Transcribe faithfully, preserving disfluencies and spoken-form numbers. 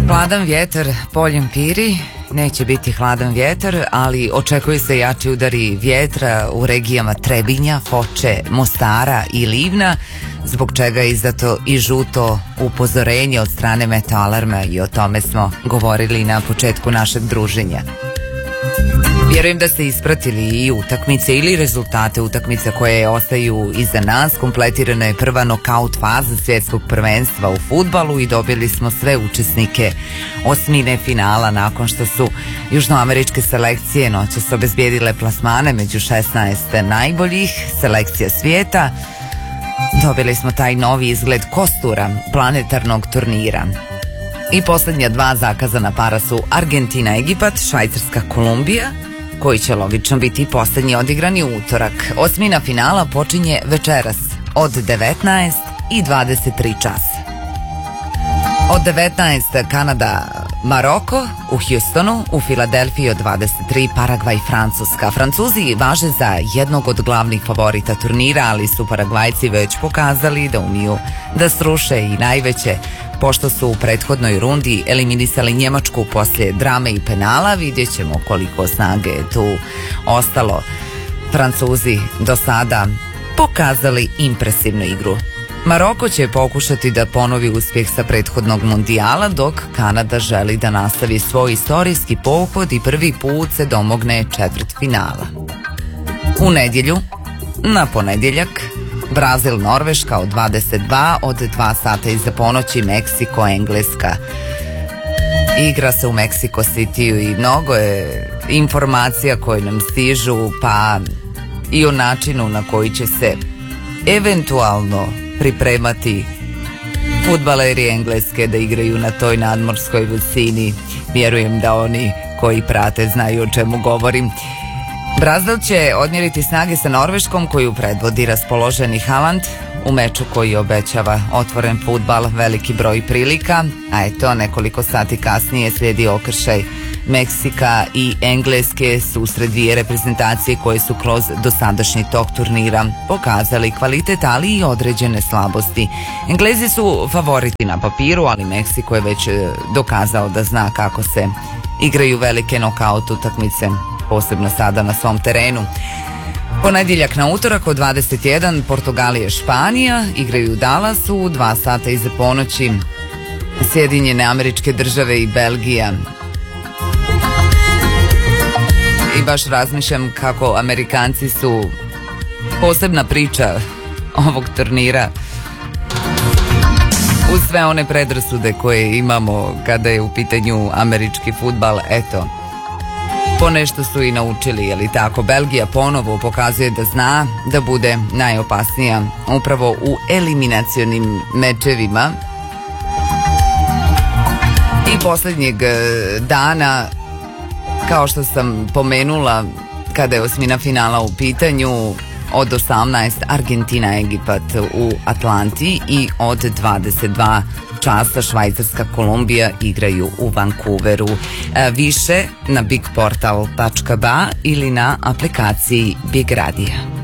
Hladan vjetar poljem piri, neće biti hladan vjetar, ali očekuje se jači udari vjetra u regijama Trebinja, Foče, Mostara i Livna, zbog čega je izdato i žuto upozorenje od strane Meteoalarma i o tome smo govorili na početku našeg druženja. Vjerujem da ste ispratili i utakmice ili rezultate utakmica koje ostaju iza nas. Kompletirana je prva nokaut faza svjetskog prvenstva u fudbalu i dobili smo sve učesnike osmine finala nakon što su južnoameričke selekcije noćas obezbijedile plasmane među šesnaest najboljih selekcija svijeta. Dobili smo taj novi izgled kostura planetarnog turnira. I posljednja dva zakazana para su Argentina-Egipat, Švajcarska-Kolumbija, koji će logično biti posljednji odigrani utorak. Osmina finala počinje večeras od devetnaest i dvadeset tri časa. Od devetnaest Kanada, Maroko u Houstonu, u Filadelfiji od dvadeset tri Paragvaj, Francuska. Francuzi važe za jednog od glavnih favorita turnira, ali su Paragvajci već pokazali da umiju da sruše i najveće. Pošto su u prethodnoj rundi eliminisali Njemačku poslije drame i penala, vidjet ćemo koliko snage je tu ostalo. Francuzi do sada pokazali impresivnu igru. Maroko će pokušati da ponovi uspjeh sa prethodnog mundijala, dok Kanada želi da nastavi svoj istorijski pohod i prvi put se domogne četvrtfinala. U nedjelju, na ponedjeljak, Brazil, Norveška od dvadeset dva, od dva sata iza ponoći Meksiko, Engleska. Igra se u Meksiko Cityu i mnogo je informacija koje nam stižu, pa i o načinu na koji će se eventualno pripremati fudbaleri Engleske da igraju na toj nadmorskoj visini. Vjerujem da oni koji prate znaju o čemu govorim. Brazil će odmjeriti snage sa Norveškom, koju predvodi raspoloženi Haaland u meču koji obećava otvoren fudbal, veliki broj prilika, a eto nekoliko sati kasnije slijedi okršaj Meksika i Engleske, susret dvije reprezentacije koje su kroz dosadašnji tok turnira pokazali kvalitet, ali i određene slabosti. Englezi su favoriti na papiru, ali Meksiko je već dokazao da zna kako se igraju velike nokaut utakmice, posebno sada na svom terenu. Ponedjeljak na utorak od dvadeset jedan Portugalija, Španija igraju u Dallasu, dva sata iza ponoći Sjedinjene Američke Države i Belgija. I baš razmišljam kako Amerikanci su posebna priča ovog turnira. Uz sve one predrasude koje imamo kada je u pitanju američki fudbal, eto, ponešto su i naučili, je li tako? Belgija ponovo pokazuje da zna da bude najopasnija upravo u eliminacionim mečevima. I posljednjeg dana, kao što sam pomenula, kada je osmina finala u pitanju, od osamnaest Argentina, Egipat u Atlanti i od dvadeset dva časa Švajcarska, Kolumbija igraju u Vancouveru. Više na bigportal tačka ba ili na aplikaciji Big Radija.